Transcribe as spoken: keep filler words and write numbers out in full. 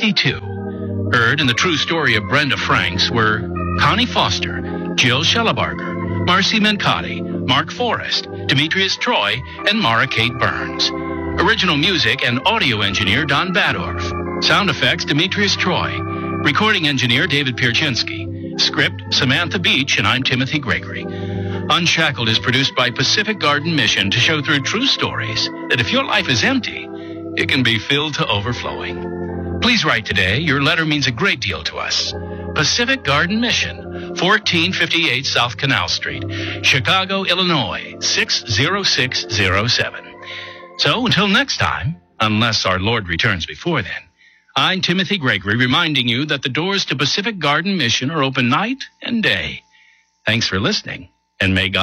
fifty-two. Heard in the true story of Brenda Franks were Connie Foster, Jill Shellabarger, Marcy Mencotti, Mark Forrest, Demetrius Troy, and Mara Kate Burns. Original music and audio engineer Don Badorf. Sound effects Demetrius Troy. Recording engineer David Pierczynski. Script Samantha Beach, and I'm Timothy Gregory. Unshackled is produced by Pacific Garden Mission to show through true stories that if your life is empty, it can be filled to overflowing. Please write today. Your letter means a great deal to us. Pacific Garden Mission, fourteen fifty-eight South Canal Street, Chicago, Illinois, six zero six zero seven. So until next time, unless our Lord returns before then, I'm Timothy Gregory, reminding you that the doors to Pacific Garden Mission are open night and day. Thanks for listening, and may God